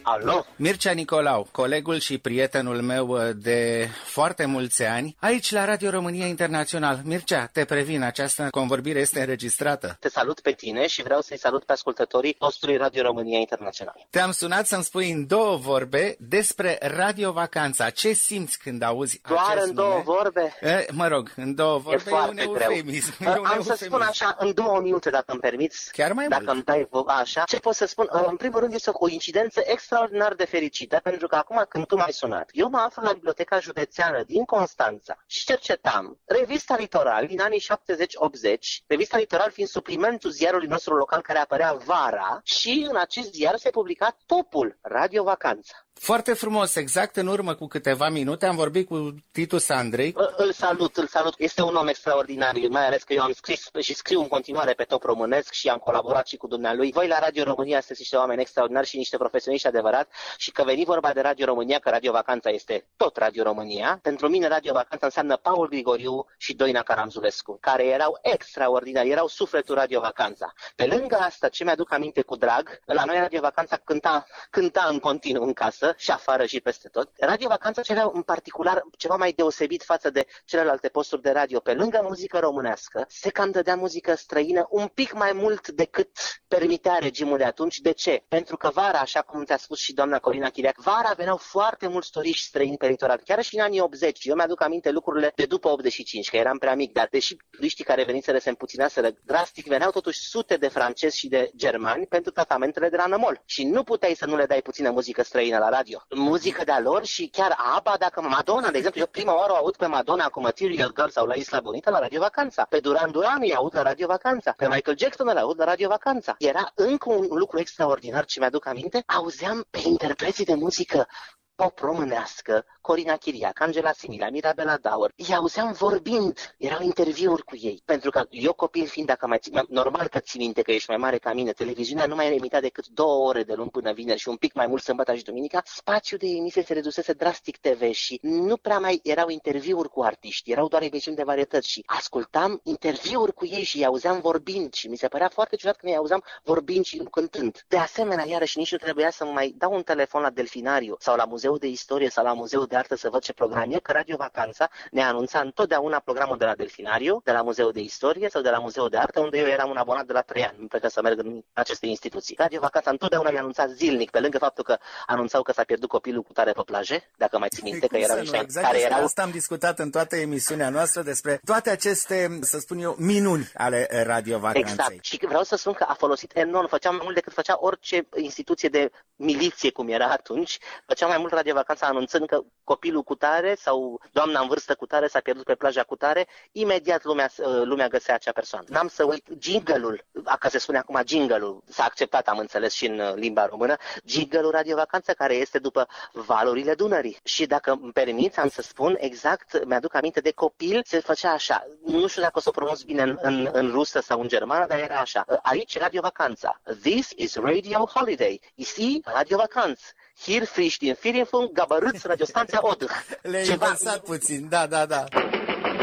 Alo? Mircea Nicolau, colegul și prietenul meu de foarte mulți ani, aici la Radio România Internațional. Mircea, te previn, această convorbire este înregistrată. Te salut pe tine și vreau să-i salut pe ascultătorii postului Radio România Internațional. Te-am sunat să-mi spui în două vorbe despre Radio Vacanța. Ce simți când auzi doar acest în două nume? vorbe? Mă rog, în două vorbe e un eufemism. Am să spun așa, în 2 minute, dacă îmi permiți. Chiar mai dacă mult. Îmi dai așa. Ce pot să spun? În primul rând este o coincidență extraordinar de fericită, pentru că acum când tu m-ai sunat, eu mă aflu la Biblioteca Județeană din Constanța și cercetam revista Litoral din anii 70-80, revista Litoral fiind suplimentul ziarului nostru local care apărea vara, și în acest ziar se publica topul Radio Vacanța. Foarte frumos, exact în urmă cu câteva minute am vorbit cu Titus Andrei. Îl salut. Este un om extraordinar, mai ales că eu am scris și scriu în continuare pe top românesc și am colaborat și cu dumnealui. Voi la Radio România sunteți niște oameni extraordinari și niște profesioniști adevărat, și că veni vorba de Radio România, că Radio Vacanța este tot Radio România, pentru mine Radio Vacanța înseamnă Paul Grigoriu și Doina Caramzulescu, care erau extraordinari, erau sufletul Radio Vacanța. Pe lângă asta, ce mi-aduc aminte cu drag, la noi Radio Vacanța cânta în continuu în casă și afară și peste tot. Radio Vacanța avea în particular ceva mai deosebit față de celelalte posturi de radio. Pe lângă muzică românească, se cam dădea muzică străină un pic mai mult decât permitea regimul de atunci. De ce? Pentru că vara, așa cum ți-a spus și doamna Corina Chiriac, vara veneau foarte mulți turiști străini pe litoral, chiar și în anii 80. Eu mi-aduc aminte lucrurile de după 85, că eram prea mic, dar deși turiștii care veniseră se împuținaseră drastic, veneau totuși sute de francezi și de germani pentru tratamentele de la nămol. Și nu puteai să nu le dai puțină muzică străină la radio. Muzică de-a lor și chiar ABBA, dacă Madonna, de exemplu, eu prima oară o aud pe Madonna cu Material Girl sau la Isla Bonita la Radio Vacanța. Pe Duran Duran îi aud la Radio Vacanța. Pe Michael Jackson îl aud la Radio Vacanța. Era încă un lucru extraordinar ce mi-aduc aminte. Auzeam pe interpreții de muzică pop românească, Corina Chiriac, Angela Simila, Mirabela Daur, îi auzeam vorbind, erau interviuri cu ei. Pentru că eu, copil fiind, dacă normal că ții minte că ești mai mare ca mine, televiziunea nu mai emitea decât 2 ore de luni până vineri și un pic mai mult sâmbătă și duminica, spațiul de emisie se redusese drastic TV și nu prea mai erau interviuri cu artiști, erau doar emisiuni de varietăți și ascultam interviuri cu ei și îi auzeam vorbind și mi se părea foarte ciudat când îi auzeam vorbind și nu cântând. De asemenea, iarăși nici nu trebuia să mai dau un telefon la Delfinariu sau la Muzeul de Istorie sau la Muzeul de Artă să văd ce program e, că Radio Vacanța ne anunța întotdeauna programul de la Delfinariu, de la Muzeul de Istorie sau de la Muzeul de Artă, unde eu eram un abonat de la 3 ani, nu putea să merg în aceste instituții. Radio Vacanța întotdeauna ne anunța zilnic, pe lângă faptul că anunțau că s-a pierdut copilul cu tare pe plaje, dacă mai ții minte, că erau niște exact care erau... Asta am discutat în toată emisiunea noastră despre toate aceste, să spun eu, minuni ale Radio Vacanței. Exact. Și vreau să spun că a folosit enorm, făcea mai mult decât făcea orice instituție de miliție cum era atunci, făcea mai mult Radio Vacanța anunțând că copilul cu tare sau doamna în vârstă cu tare s-a pierdut pe plaja cu tare, imediat lumea găsea acea persoană. N-am să uit jingle-ul, ca se spune acum jingle-ul, s-a acceptat, am înțeles, și în limba română, jingle-ul Radio Vacanță, care este după valurile Dunării. Și dacă îmi permiți, am să spun exact, mi-aduc aminte de copil, se făcea așa, nu știu dacă o să o pronunț bine în rusă sau în germană, dar era așa, aici Radio Vacanța, this is Radio Holiday, ici Radio Vacanță. Hier friști din Firienfunk, Gabărâț, radiostanția Odâh. Le-ai inversat puțin, da.